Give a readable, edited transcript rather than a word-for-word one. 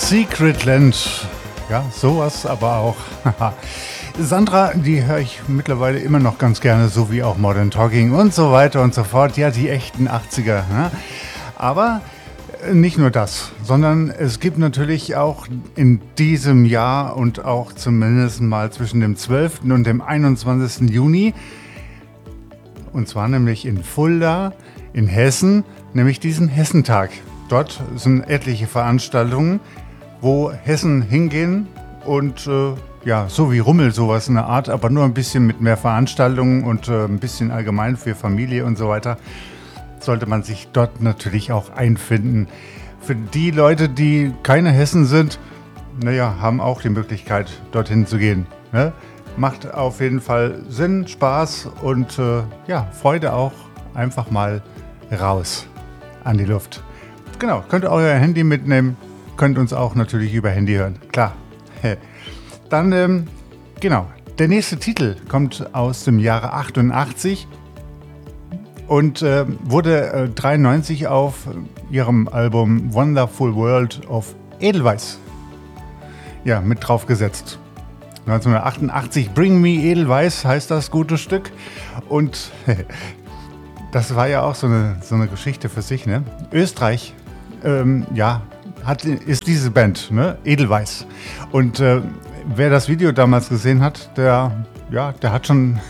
Secret Land. Ja, sowas aber auch. Sandra, die höre ich mittlerweile immer noch ganz gerne, so wie auch Modern Talking und so weiter und so fort. Ja, die echten 80er. Ne? Aber nicht nur das, sondern es gibt natürlich auch in diesem Jahr und auch zumindest mal zwischen dem 12. und dem 21. Juni, und zwar nämlich in Fulda, in Hessen, nämlich diesen Hessentag. Dort sind etliche Veranstaltungen, wo Hessen hingehen und ja, so wie Rummel, sowas in der Art, aber nur ein bisschen mit mehr Veranstaltungen und ein bisschen allgemein für Familie und so weiter, sollte man sich dort natürlich auch einfinden. Für die Leute, die keine Hessen sind, naja, haben auch die Möglichkeit, dorthin zu gehen. Ne? Macht auf jeden Fall Sinn, Spaß und ja, Freude auch. Einfach mal raus an die Luft. Genau, könnt ihr euer Handy mitnehmen, könnt uns auch natürlich über Handy hören, klar. Dann, genau, der nächste Titel kommt aus dem Jahre 88 und wurde 93 auf ihrem Album Wonderful World of Edelweiss ja, mit drauf gesetzt. 1988 Bring Me Edelweiss heißt das gute Stück und das war ja auch so eine Geschichte für sich, ne? Österreich, ja, ist diese Band, ne? Edelweiss. Und wer das Video damals gesehen hat, der hat schon